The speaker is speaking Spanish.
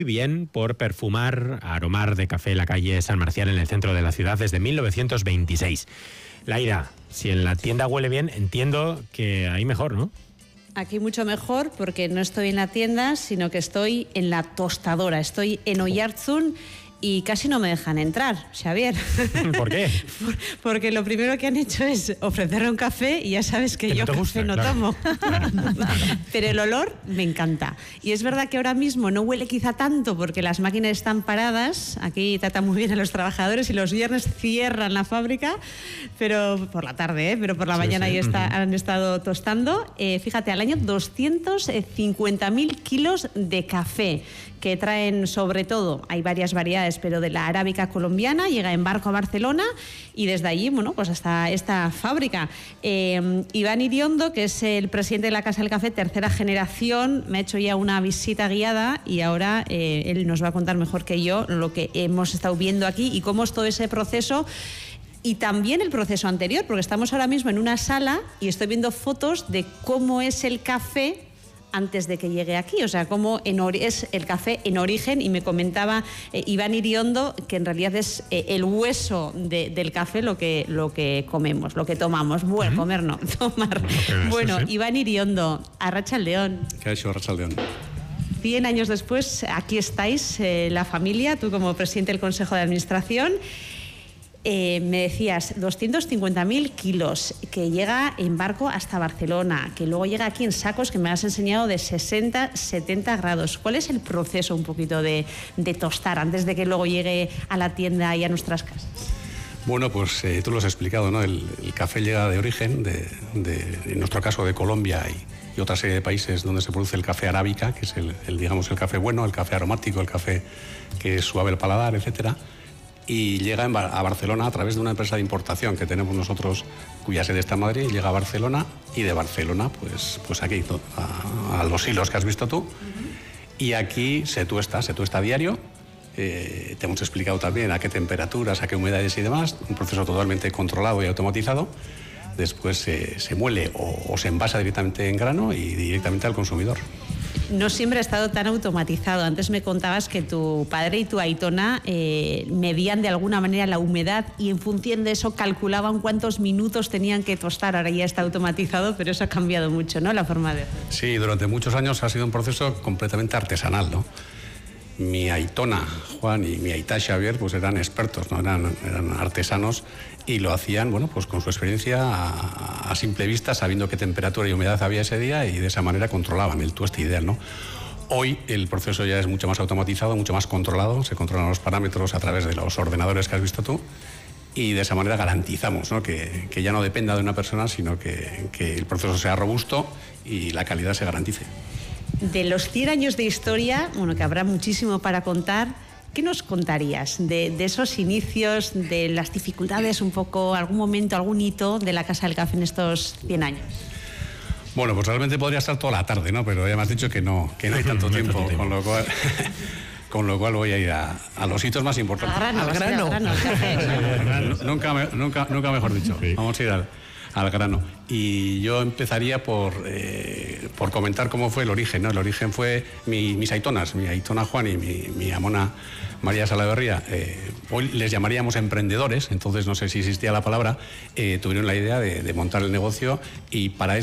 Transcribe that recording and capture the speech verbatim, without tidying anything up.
bien por perfumar, aromar de café la calle San Marcial en el centro de la ciudad desde mil novecientos veintiséis. Laira, si en la tienda huele bien, entiendo que ahí mejor, ¿no? Aquí mucho mejor porque no estoy en la tienda, sino que estoy en la tostadora. Estoy en Oiartzun y casi no me dejan entrar, Xavier. ¿Por qué? Por, porque lo primero que han hecho es ofrecerme un café y ya sabes que, que yo no café gusta, no claro. tomo. Claro, claro. Pero el olor me encanta. Y es verdad que ahora mismo no huele quizá tanto porque las máquinas están paradas. Aquí tratan muy bien a los trabajadores y los viernes cierran la fábrica, pero por la tarde, ¿eh? Pero por la sí, mañana sí. ahí está, uh-huh. han estado tostando. Eh, fíjate, al año doscientos cincuenta mil kilos de café que traen sobre todo, hay varias variedades, pero de la arábica colombiana, llega en barco a Barcelona y desde allí, bueno, pues hasta esta fábrica. Eh, Iván Iriondo, que es el presidente de la Casa del Café, tercera generación, me ha hecho ya una visita guiada y ahora eh, él nos va a contar mejor que yo lo que hemos estado viendo aquí y cómo es todo ese proceso. Y también el proceso anterior, porque estamos ahora mismo en una sala y estoy viendo fotos de cómo es el café antes de que llegue aquí, o sea, cómo en es el café en origen, y me comentaba eh, Iván Iriondo que en realidad es eh, el hueso de, del café lo que, lo que comemos, lo que tomamos. Bueno, uh-huh. comer no, tomar. Okay, bueno, sí, sí. Iván Iriondo, Arratsaldeon. ¿Qué ha hecho Arratsaldeon? Cien años después, aquí estáis, eh, la familia, tú como presidente del Consejo de Administración. Eh, me decías, doscientos cincuenta mil kilos, que llega en barco hasta Barcelona, que luego llega aquí en sacos que me has enseñado de sesenta, setenta grados. ¿Cuál es el proceso un poquito de, de tostar antes de que luego llegue a la tienda y a nuestras casas? Bueno, pues eh, tú lo has explicado, ¿no? El, el café llega de origen, de, de, en nuestro caso de Colombia y, y otra serie de países donde se produce el café arábica, que es el, el, digamos, el café bueno, el café aromático, el café que es suave el paladar, etcétera. Y llega en, a Barcelona a través de una empresa de importación que tenemos nosotros, cuya sede está en Madrid, llega a Barcelona y de Barcelona, pues, pues aquí, a, a los hilos que has visto tú. Uh-huh. Y aquí se tuesta, se tuesta a diario. Eh, te hemos explicado también a qué temperaturas, a qué humedades y demás, un proceso totalmente controlado y automatizado. Después se, se muele o, o se envasa directamente en grano y directamente al consumidor. No siempre ha estado tan automatizado. Antes me contabas que tu padre y tu aitona eh, medían de alguna manera la humedad y en función de eso calculaban cuántos minutos tenían que tostar. Ahora ya está automatizado, pero eso ha cambiado mucho, ¿no? La forma de hacer. Sí, durante muchos años ha sido un proceso completamente artesanal, ¿no? Mi aitona, Juan, y mi aitá, Xavier, pues eran expertos, ¿no? Eran, eran artesanos y lo hacían, bueno, pues con su experiencia a, a simple vista, sabiendo qué temperatura y humedad había ese día y de esa manera controlaban el tueste ideal, ¿no? Hoy el proceso ya es mucho más automatizado, mucho más controlado, se controlan los parámetros a través de los ordenadores que has visto tú y de esa manera garantizamos, ¿no? que, que ya no dependa de una persona, sino que, que el proceso sea robusto y la calidad se garantice. De los cien años de historia, bueno, que habrá muchísimo para contar, ¿qué nos contarías de, de esos inicios, de las dificultades, un poco, algún momento, algún hito de la Casa del Café en estos cien años? Bueno, pues realmente podría estar toda la tarde, ¿no? Pero ya me has dicho que no, que no hay tanto tiempo, tiempo, con lo cual... Con lo cual voy a ir a, a los hitos más importantes. Al grano, al grano. Al grano, al grano. nunca, nunca, nunca mejor dicho. Sí. Vamos a ir al, al grano. Y yo empezaría por, eh, por comentar cómo fue el origen, ¿no? El origen fue mi, mis aitonas, mi aitona Juan y mi, mi amona María Salaverría. Eh, hoy les llamaríamos emprendedores, entonces no sé si existía la palabra, eh, tuvieron la idea de, de montar el negocio y para eso